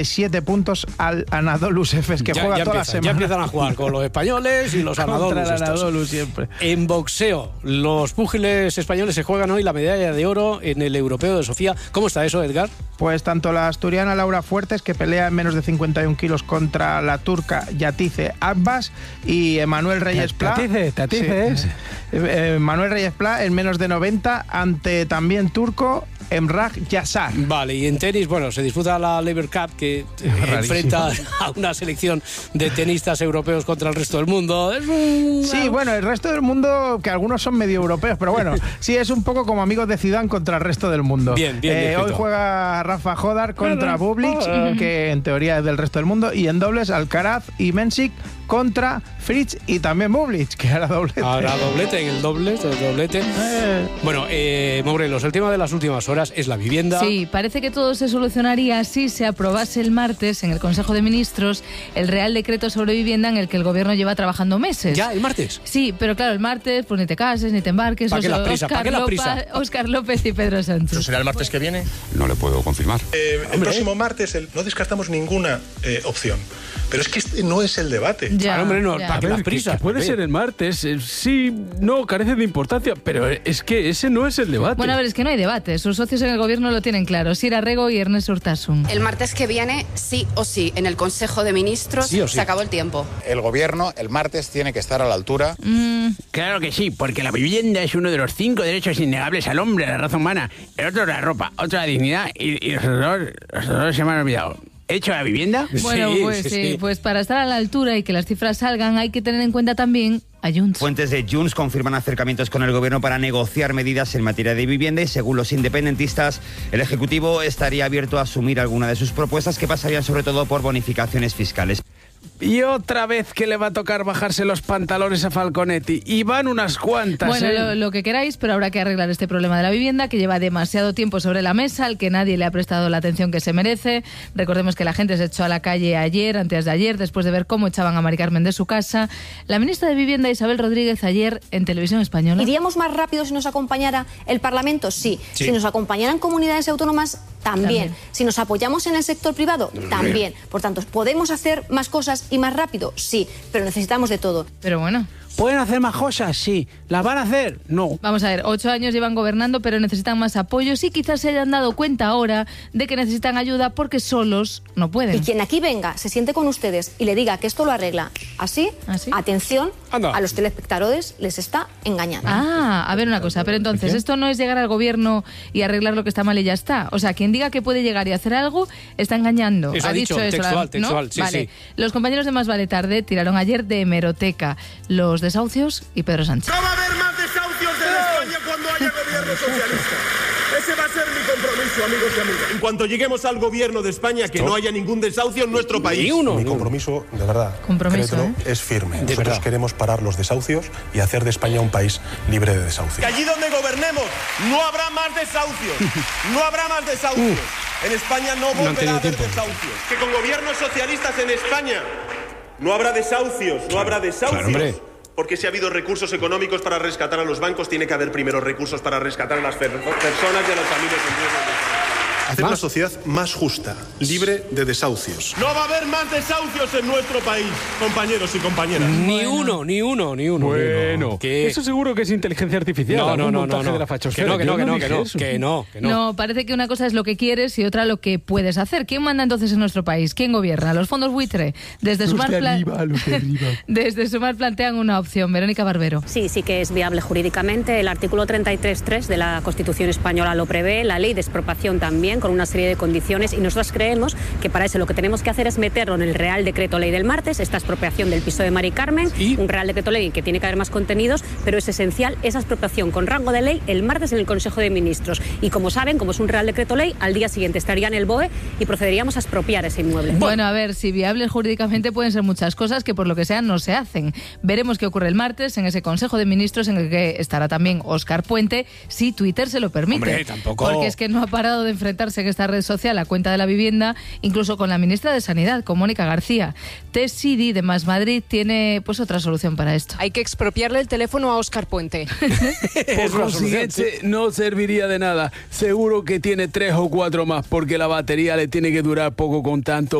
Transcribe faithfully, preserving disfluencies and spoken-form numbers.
Siete puntos al Anadolu Efes, que ya, juega ya toda empiezan, la semana. Ya empiezan a jugar con los españoles y los Anadolus. Contra el Anadolu siempre. En boxeo, los púgiles españoles se juegan hoy la medalla de oro en el Europeo de Sofía. ¿Cómo está eso, Edgar? Pues tanto la asturiana Laura Fuertes, que pelea en menos de cincuenta y un kilos contra la turca Yatice Abbas, y Emanuel Reyes Pla. Tatice, Tatice sí. es. Manuel Reyes Pla en menos de noventa ante también turco Emrah Yassar. Vale, y en tenis, bueno, se disputa la Laver Cup, que eh, enfrenta a una selección de tenistas europeos contra el resto del mundo. Es un... Sí, bueno, el resto del mundo, que algunos son medio europeos, pero bueno, sí es un poco como amigos de Zidane contra el resto del mundo. Bien, bien, eh, bien Hoy juega Rafa Jodar contra Bublik, que en teoría es del resto del mundo, y en dobles Alcaraz y Mensik contra Fritz y también Bublik, que hará doblete. Ahora doblete, en el doble, el doblete. Eh. Bueno, eh, Morelos, el tema de las últimas horas es la vivienda. Sí, parece que todo se solucionaría si se aprobase el martes en el Consejo de Ministros el Real Decreto sobre Vivienda, en el que el Gobierno lleva trabajando meses. ¿Ya, el martes? Sí, pero claro, el martes, pues ni te cases, ni te embarques. ¿Para qué la prisa? Oscar, ¿Para qué la prisa? Lopa, Oscar López y Pedro Sánchez. ¿Eso será el martes que viene? No le puedo confirmar. Eh, el próximo martes el, no descartamos ninguna eh, opción. Pero es que este no es el debate. Ya, Ah, hombre, no, ya. ¿para qué A ver, las prisas? que- que puede Pepe? ser el martes, eh, sí, no, carece de importancia, pero es que ese no es el debate. Bueno, a ver, es que no hay debate. Sus socios en el Gobierno lo tienen claro. Sira Rego y Ernest Urtasun. El martes que viene, sí o sí, en el Consejo de Ministros Sí o sí. se acabó el tiempo. El gobierno el martes tiene que estar a la altura. Mm, Claro que sí, porque la vivienda es uno de los cinco derechos innegables al hombre, a la raza humana. El otro es la ropa, otro la dignidad y, y los, dos, los dos se me han olvidado. ¿Hecho la vivienda? bueno, Sí, pues sí, sí, sí. pues para estar a la altura y que las cifras salgan hay que tener en cuenta también a Junts. Fuentes de Junts confirman acercamientos con el gobierno para negociar medidas en materia de vivienda y, según los independentistas, el Ejecutivo estaría abierto a asumir alguna de sus propuestas, que pasarían sobre todo por bonificaciones fiscales. Y otra vez que le va a tocar bajarse los pantalones a Falconetti. Y van unas cuantas, Bueno, ¿eh? lo, lo que queráis, pero habrá que arreglar este problema de la vivienda, que lleva demasiado tiempo sobre la mesa, al que nadie le ha prestado la atención que se merece. Recordemos que la gente se echó a la calle ayer, antes de ayer, después de ver cómo echaban a Mari Carmen de su casa. La ministra de Vivienda, Isabel Rodríguez, ayer en Televisión Española. ¿Iríamos más rápido si nos acompañara el Parlamento? Sí. Sí. Si nos acompañaran comunidades autónomas, también. También. Si nos apoyamos en el sector privado, también. Por tanto, ¿podemos hacer más cosas y más rápido? Sí, pero necesitamos de todo. Pero bueno, ¿Pueden hacer más cosas? Sí. ¿Las van a hacer? No. vamos a ver, ocho años llevan gobernando, pero necesitan más apoyos y quizás se hayan dado cuenta ahora de que necesitan ayuda porque solos no pueden. Y quien aquí venga, se siente con ustedes y le diga que esto lo arregla así, ¿Así? atención, Anda. a los telespectadores les está engañando. Ah, a ver una cosa, pero entonces esto no es llegar al gobierno y arreglar lo que está mal y ya está. O sea, quien diga que puede llegar y hacer algo está engañando. Eso ha dicho, eso, textual, ¿no? textual, sí, Vale. sí. Los compañeros de Más Vale Tarde tiraron ayer de hemeroteca los desahucios y Pedro Sánchez. No va a haber más desahucios en España cuando haya gobierno socialista. Ese va a ser mi compromiso, amigos y amigas. En cuanto lleguemos al gobierno de España, que no haya ningún desahucio en nuestro país. Ni uno. Mi compromiso, de verdad, Compromiso, créetelo, ¿eh? es firme. De Nosotros verdad. queremos parar los desahucios y hacer de España un país libre de desahucios. Que allí donde gobernemos no habrá más desahucios. No habrá más desahucios. En España no No han volverá tenido a haber tiempo. desahucios. Que con gobiernos socialistas en España no habrá desahucios, no habrá desahucios. claro, hombre. Porque si ha habido recursos económicos para rescatar a los bancos, tiene que haber primero recursos para rescatar a las per- personas y a las familias en riesgo de... Hacer una sociedad más justa, libre de desahucios. No va a haber más desahucios en nuestro país, compañeros y compañeras. Ni uno, ni uno, ni uno. ni uno. Bueno, Que- eso seguro que es inteligencia artificial. No, no, algún no, no, montaje no. de la Que fachosfera. no, que no, Yo que no, dije que no, eso. que no, que no. No, parece que una cosa es lo que quieres y otra lo que puedes hacer. ¿Quién manda entonces en nuestro país? ¿Quién gobierna? ¿Los fondos buitre? Desde Los Sumar de plan- arriba, los de arriba. Desde Sumar plantean una opción. Verónica Barbero. Sí, sí que es viable jurídicamente. El artículo treinta y tres punto tres de la Constitución española lo prevé, la ley de expropiación también, con una serie de condiciones, y nosotros creemos que para eso lo que tenemos que hacer es meterlo en el Real Decreto Ley del martes, esta expropiación del piso de Mari Carmen, ¿Y? un Real Decreto Ley que tiene que haber más contenidos, pero es esencial esa expropiación con rango de ley el martes en el Consejo de Ministros. Y como saben, como es un Real Decreto Ley, al día siguiente estaría en el B O E y procederíamos a expropiar ese inmueble. Bueno, a ver, si viables jurídicamente pueden ser muchas cosas que por lo que sea no se hacen. Veremos qué ocurre el martes en ese Consejo de Ministros en el que estará también Óscar Puente, si Twitter se lo permite. Hombre, tampoco. Porque es que no ha parado de enfrentarse conectarse en esta red social a cuenta de la vivienda, incluso con la ministra de Sanidad, con Mónica García. T-City de Más Madrid tiene pues otra solución para esto. Hay que expropiarle el teléfono a Óscar Puente. Por consiguiente, no serviría de nada. Seguro que tiene tres o cuatro más, porque la batería le tiene que durar poco con tanto